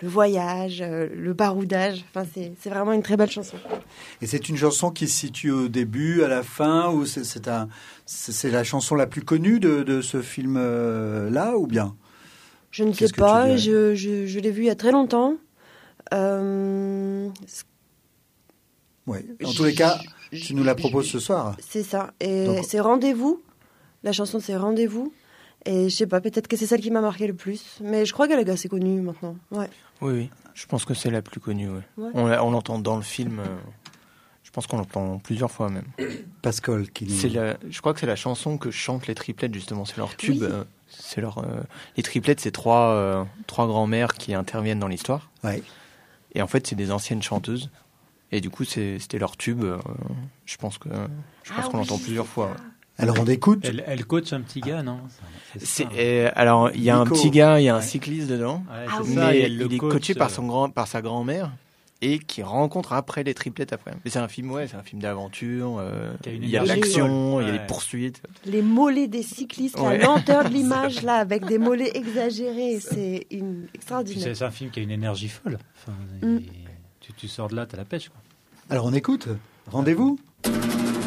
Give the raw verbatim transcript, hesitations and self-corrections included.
le voyage, euh, le baroudage. Enfin, c'est, c'est vraiment une très belle chanson. Et c'est une chanson qui se situe au début, à la fin, ou c'est, c'est, un, c'est, c'est la chanson la plus connue de, de ce film-là, ou bien? Je ne sais Qu'est-ce que pas, tu dirais? je, je, je l'ai vu il y a très longtemps. Euh, Oui. En tous les cas, tu nous la proposes ce soir. C'est ça. Et Donc- c'est Rendez-vous. La chanson, c'est Rendez-vous. Et je sais pas, peut-être que c'est celle qui m'a marqué le plus. Mais je crois qu'elle est assez connue maintenant. Ouais. Oui, oui. Je pense que c'est la plus connue. Ouais. Ouais. On, la- on l'entend dans le film. euh, je pense qu'on l'entend plusieurs fois même. Pascal qui nous... C'est la, je crois que c'est la chanson que chantent les triplettes justement. C'est leur tube. Oui. euh, c'est leur, euh, les triplettes, c'est trois, euh, trois grands-mères qui interviennent dans l'histoire. Ouais. Et en fait, c'est des anciennes chanteuses. Et du coup, c'est, c'était leur tube. euh, je pense que, je pense Ah qu'on oui, l'entend plusieurs c'est fois. ça. ouais. Alors on écoute. Elle, elle coach un petit gars, non? C'est C'est, ça. euh, alors, il y a Nico. un petit gars, il y a un Ouais. cycliste dedans. Ouais, Ah c'est oui. ça, Mais et elle il le est coach, coaché par, euh, son grand, par sa grand-mère et qui rencontre après les triplettes après. Mais c'est un film, ouais, c'est un film d'aventure. euh, Qui a une il y a de énergie l'action, folle. il y a Ouais. des poursuites. Les mollets des cyclistes, Ouais. la lenteur de l'image, là, avec des mollets exagérés. C'est une... Tu extraordinaire. sais, c'est un film qui a une énergie folle. Enfin, Mm. et tu, tu sors de là, t'as la pêche, quoi. Alors on écoute. Rendez-vous.